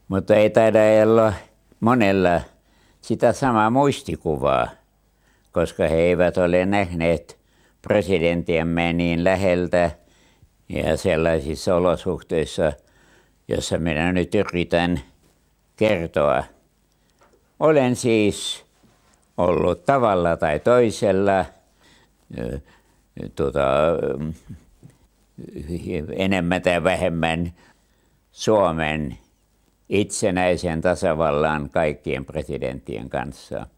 Mutta ei taida olla monella sitä samaa muistikuvaa, koska he eivät ole nähneet presidenttiämme niin läheltä ja sellaisissa olosuhteissa, jossa minä nyt yritän kertoa. Olen siis ollut tavalla tai toisella enemmän tai vähemmän Suomen itsenäisen tasavallan kaikkien presidenttien kanssa.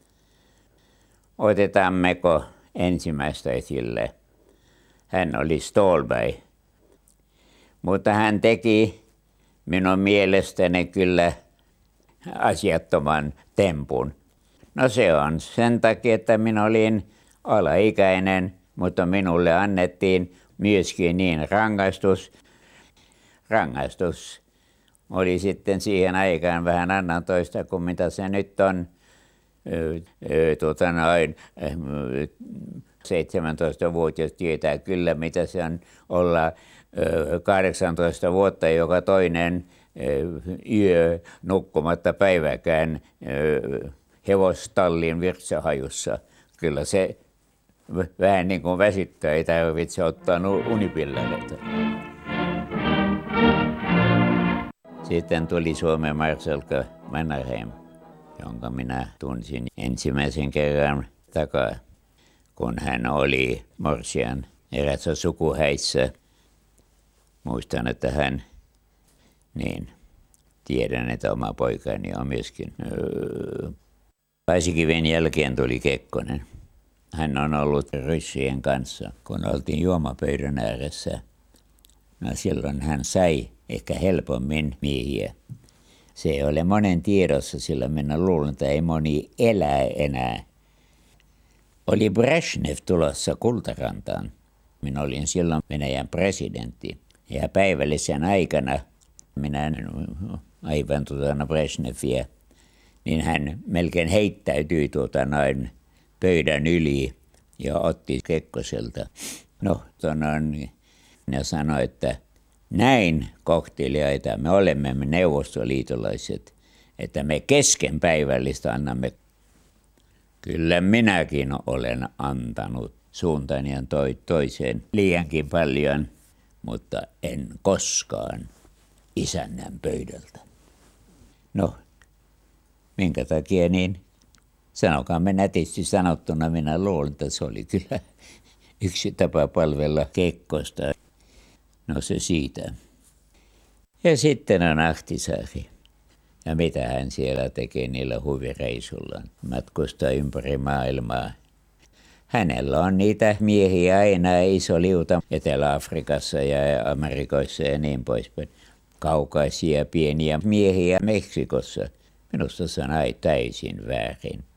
Otetaanko ensimmäistä esille? Hän oli Ståhlberg, mutta hän teki minun mielestäni kyllä asiattoman tempun. No se on sen takia, että minä olin alaikäinen, mutta minulle annettiin myöskin niin rangaistus. Rangaistus oli sitten siihen aikaan vähän annan toista kuin mitä se nyt on. 17-vuotias tietää kyllä, mitä se on olla 18 vuotta joka toinen yö nukkumatta päiväkään hevostallin virtsahajussa. Kyllä se vähän niin kuin väsyttää, ei tarvitse ottaa unipillereitä. Sitten tuli Suomen marsalkka Mannerheim, jonka minä tunsin ensimmäisen kerran takaa, kun hän oli morsian erässä sukuhäissä. Muistan, että hän, tiedän, että oma poikani on myöskin. Paasikiven jälkeen tuli Kekkonen. Hän on ollut ryssien kanssa, kun oltiin juomapöydän ääressä. No silloin hän sai ehkä helpommin miehiä. Se ei ole monen tiedossa, sillä minä luulen, että ei moni elää enää. Oli Brezhnev tulossa Kultarantaan. Minä olin silloin Venäjän presidentti. Ja päivällisen aikana minä aivan Brezhnevia, niin hän melkein heittäytyi pöydän yli ja otti Kekkoselta. Ja sanoi, että näin kohteliaita me olemme me neuvostoliitolaiset, että me kesken päivällistä annamme. Kyllä minäkin olen antanut suuntaan ja toiseen liiankin paljon, mutta en koskaan isännän pöydältä. No, minkä takia niin? Sanokaamme nätisti sanottuna, minä luulen, että se oli kyllä yksi tapa palvella Kekkosta. No se siitä. Ja sitten on Ahtisaari. Ja mitä hän siellä tekee niillä huvireisulla? Matkustaa ympäri maailmaa. Hänellä on niitä miehiä aina iso liuta Etelä-Afrikassa ja Amerikoissa ja niin poispäin. Kaukaisia pieniä miehiä Meksikossa. Minusta se on täysin väärin.